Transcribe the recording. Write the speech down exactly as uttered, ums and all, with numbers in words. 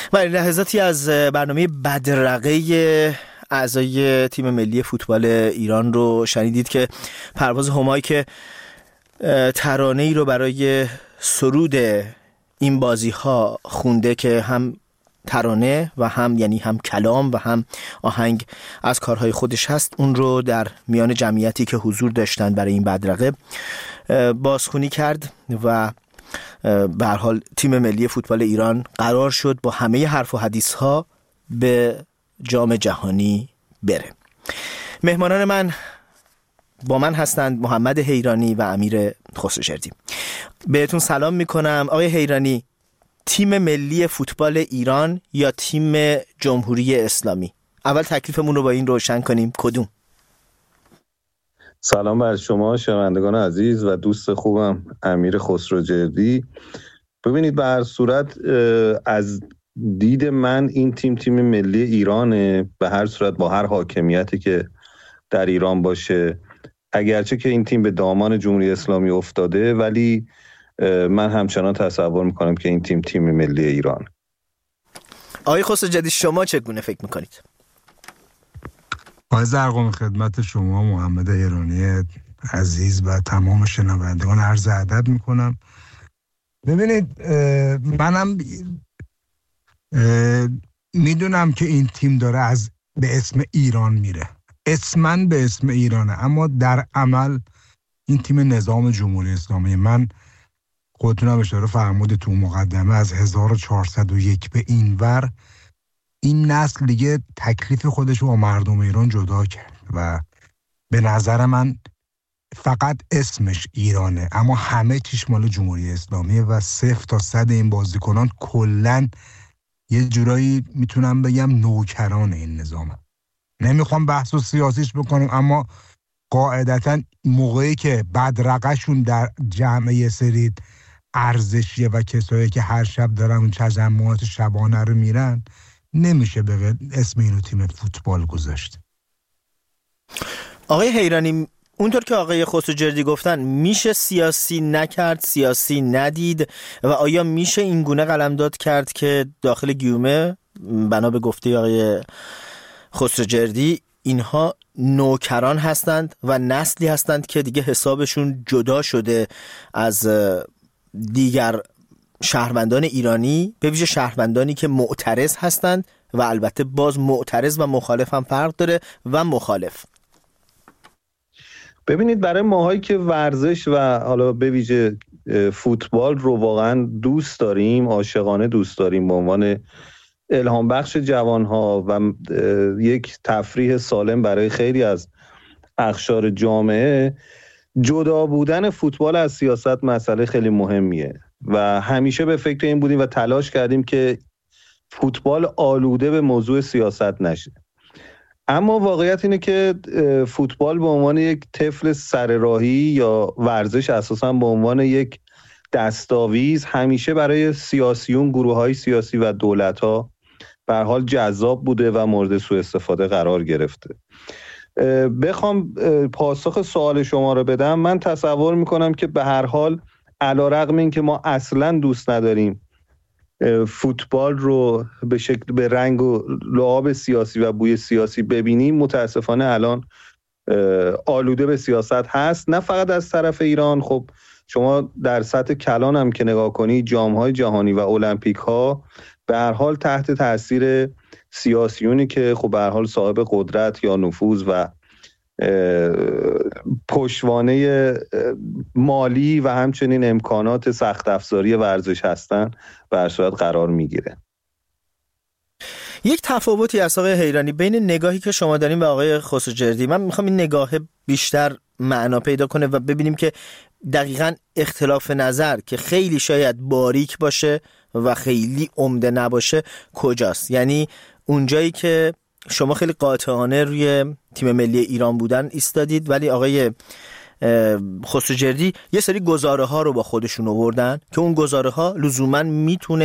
و این لحظاتی از برنامه بدرقه اعضای تیم ملی فوتبال ایران رو شنیدید که پرواز همایی که ترانه‌ای رو برای سرود این بازی ها خونده که هم ترانه و هم یعنی هم کلام و هم آهنگ از کارهای خودش هست، اون رو در میان جمعیتی که حضور داشتن برای این بدرقه بازخوانی کرد و به هر حال تیم ملی فوتبال ایران قرار شد با همه حرف و حدیث ها به جام جهانی بره. مهمانان من با من هستند محمد حیرانی و امیر خسروجردی. بهتون سلام میکنم. آقای حیرانی، تیم ملی فوتبال ایران یا تیم جمهوری اسلامی؟ اول تکلیفمون رو با این روشن کنیم، کدوم؟ سلام بر شما شنوندگان عزیز و دوست خوبم امیر خسروجردی. ببینید، به هر صورت از دید من این تیم تیم ملی ایرانه، به هر صورت با هر حاکمیتی که در ایران باشه. اگرچه که این تیم به دامان جمهوری اسلامی افتاده، ولی من همچنان تصور میکنم که این تیم تیم ملی ایران. آقای خسروجردی، شما چگونه فکر میکنید؟ آقای زرقامی، خدمت شما محمد حیرانی عزیز و تمام شنوندگان عرض ادب میکنم. ببینید، منم میدونم که این تیم داره از به اسم ایران میره، اسمن به اسم ایرانه، اما در عمل این تیم نظام جمهوری اسلامی. من خودتونم اشاره فرمودید تو مقدمه از هزار و چهارصد و یک به این ور این نسل دیگه تکلیف خودش رو با مردم ایران جدا کرد و به نظر من فقط اسمش ایرانه اما همه چیش مال جمهوری اسلامیه و صفر تا صد این بازیکنان کلن یه جورایی میتونم بگم نوکران این نظامه. نمیخوام بحث و سیاسیش بکنیم، اما قاعدتا موقعی که بدرقه‌شون در جمعه سری ارزشیه و کسایی که هر شب دارن اون تجمعات شبانه رو میرن، نمیشه به اسم اینو تیم فوتبال گذاشت. آقای حیرانی، اونطور که آقای خسروجردی گفتن، میشه سیاسی نکرد، سیاسی ندید و آیا میشه این گونه قلمداد کرد که داخل گیومه بنا به گفته آقای خسروجردی اینها نوکران هستند و نسلی هستند که دیگه حسابشون جدا شده از دیگر شهروندان ایرانی، به ویژه شهروندانی که معترض هستند و البته باز معترض و مخالف هم فرق داره و مخالف. ببینید، برای ماهایی که ورزش و حالا به ویژه فوتبال رو واقعا دوست داریم، عاشقانه دوست داریم، به عنوان الهام بخش جوانها و یک تفریح سالم برای خیلی از اقشار جامعه، جدا بودن فوتبال از سیاست مسئله خیلی مهمیه و همیشه به فکر این بودیم و تلاش کردیم که فوتبال آلوده به موضوع سیاست نشه. اما واقعیت اینه که فوتبال به عنوان یک طفل سرراهی یا ورزش اساساً به عنوان یک دستاویز همیشه برای سیاسیون، گروه‌های سیاسی و دولت‌ها به هر حال جذاب بوده و مورد سوء استفاده قرار گرفته. بخوام پاسخ سوال شما رو بدم، من تصور میکنم که به هر حال علیرغم این که ما اصلا دوست نداریم فوتبال رو به شکل به رنگ و لعاب سیاسی و بوی سیاسی ببینیم، متاسفانه الان آلوده به سیاست هست، نه فقط از طرف ایران. خب شما در سطح کلان هم که نگاه کنی، جام‌های جهانی و المپیک ها به هر حال تحت تاثیر سیاسیونی که خب به هر حال صاحب قدرت یا نفوذ و پشتوانه مالی و همچنین امکانات سخت افزاری ورزش هستن به هر صورت قرار میگیره. یک تفاوتی از آقای حیرانی بین نگاهی که شما دارین و آقای خسروجردی، من میخوام این نگاه بیشتر معنا پیدا کنه و ببینیم که دقیقاً اختلاف نظر که خیلی شاید باریک باشه و خیلی عمده نباشه کجاست. یعنی اونجایی که شما خیلی قاطعانه روی تیم ملی ایران بودن ایستادید، ولی آقای خسروجردی یه سری گزاره ها رو با خودشون آوردن که اون گزاره ها لزوماً میتونه